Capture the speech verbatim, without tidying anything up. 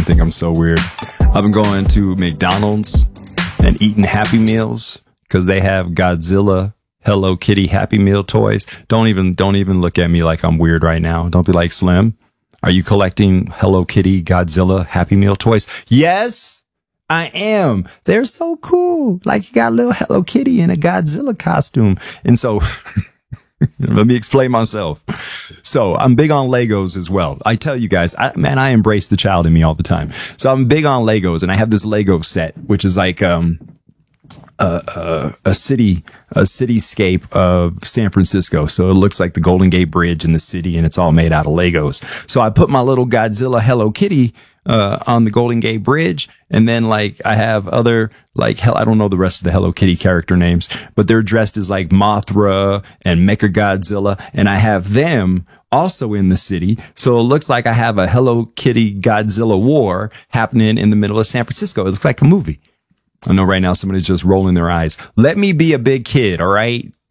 women think I'm so weird. I've been going to McDonald's and eating Happy Meals because they have Godzilla Hello Kitty Happy Meal toys. Don't even, don't even look at me like I'm weird right now. Don't be like, Slim, are you collecting Hello Kitty Godzilla Happy Meal toys? Yes, I am. They're so cool. Like you got a little Hello Kitty in a Godzilla costume. And so let me explain myself. So I'm big on Legos as well. I tell you guys, I, man, I embrace the child in me all the time. So I'm big on Legos, and I have this Lego set, which is like, um, a, a, a city, a cityscape of San Francisco. So it looks like the Golden Gate Bridge in the city, and it's all made out of Legos. So I put my little Godzilla Hello Kitty uh on the Golden Gate Bridge, and then like I have other like hell I don't know the rest of the Hello Kitty character names, but they're dressed as like Mothra and Mechagodzilla, and I have them also in the city. So it looks like I have a Hello Kitty Godzilla war happening in the middle of San Francisco. It looks like a movie. I know right now somebody's just rolling their eyes. Let me be a big kid, all right?